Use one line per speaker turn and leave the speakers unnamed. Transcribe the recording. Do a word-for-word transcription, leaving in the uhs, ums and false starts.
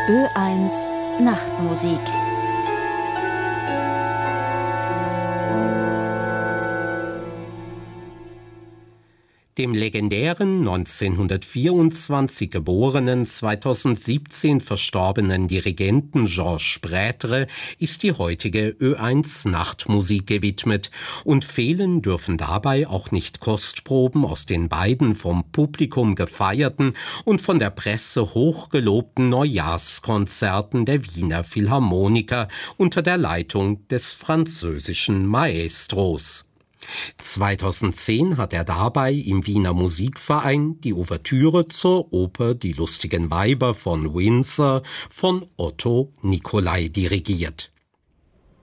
Ö eins Nachtmusik.
Dem legendären neunzehnhundertvierundzwanzig geborenen, zweitausendsiebzehn verstorbenen Dirigenten Georges Prêtre ist die heutige Ö eins Nachtmusik gewidmet, und fehlen dürfen dabei auch nicht Kostproben aus den beiden vom Publikum gefeierten und von der Presse hochgelobten Neujahrskonzerten der Wiener Philharmoniker unter der Leitung des französischen Maestros. zweitausendzehn hat er dabei im Wiener Musikverein die Ouvertüre zur Oper Die lustigen Weiber von Windsor von Otto Nicolai dirigiert.